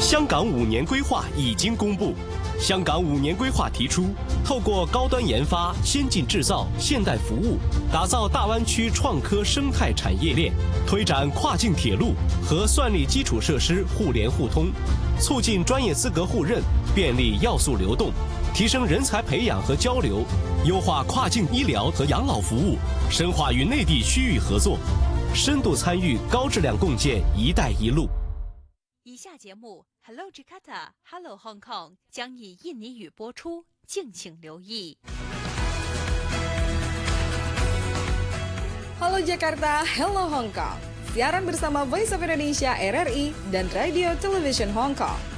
香港5年规划已经公布。香港5年规划提出，透过高端研发、先进制造、现代服务，打造大湾区创科生态产业链，推展跨境铁路和算力基础设施互联互通，促进专业资格互认，便利要素流动，提升人才培养和交流，优化跨境医疗和养老服务，深化与内地区域合作，深度参与高质量共建“一带一路”。 以下节目 Hello Jakarta, Hello Hong Kong 将以印尼语播出，敬请留意。 Halo Jakarta, Hello Hong Kong. Siaran bersama Voice of Indonesia RRI dan Radio Television Hong Kong.